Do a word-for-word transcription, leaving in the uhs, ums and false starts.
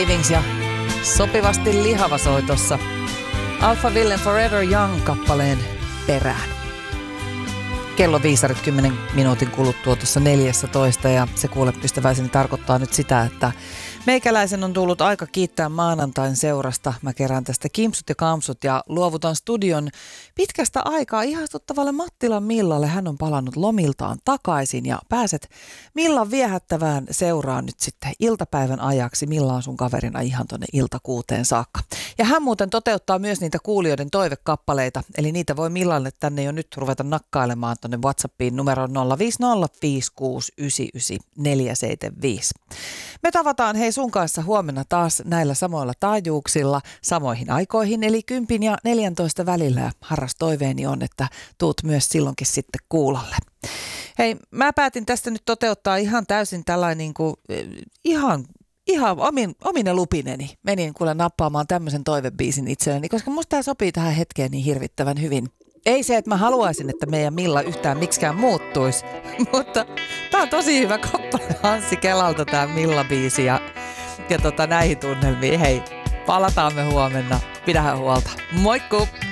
Savings ja sopivasti lihava soi tossa Alpha Villen Forever Young kappaleen perään. Kello viisarit kymmenen minuutin kuluttua tuossa neljätoista ja se kuule ystäväiseni tarkoittaa nyt sitä, että meikäläisen on tullut aika kiittää maanantain seurasta. Mä kerään tästä kimpsut ja kampsut ja luovutan studion pitkästä aikaa ihastuttavalle Mattilan Millalle. Hän on palannut lomiltaan takaisin ja pääset Millan viehättävään seuraan nyt sitten iltapäivän ajaksi. Milla on sun kaverina ihan tonne iltakuuteen saakka. Ja hän muuten toteuttaa myös niitä kuulijoiden toivekappaleita, eli niitä voi Millalle tänne jo nyt ruveta nakkailemaan tonne WhatsAppiin numero nolla viisi nolla viisi kuusi yhdeksän yhdeksän neljä seitsemän viisi. Me tavataan hei sun kanssa huomenna taas näillä samoilla taajuuksilla samoihin aikoihin, eli kympin ja neljäntoista välillä. Ja harras toiveeni on, että tuut myös silloinkin sitten kuulolle. Hei, mä päätin tästä nyt toteuttaa ihan täysin tällainen niin kuin, ihan, ihan omin, omine lupineni. Menin kuule nappaamaan tämmöisen toivebiisin itselleni, koska musta tämä sopii tähän hetkeen niin hirvittävän hyvin. Ei se, että mä haluaisin, että meidän Milla yhtään miksikään muuttuisi, mutta tää on tosi hyvä kappale Anssi Kelalta tää Milla-biisi ja, ja tota, näihin tunnelmiin. Hei, palataan me huomenna. Pidähän huolta. Moikku!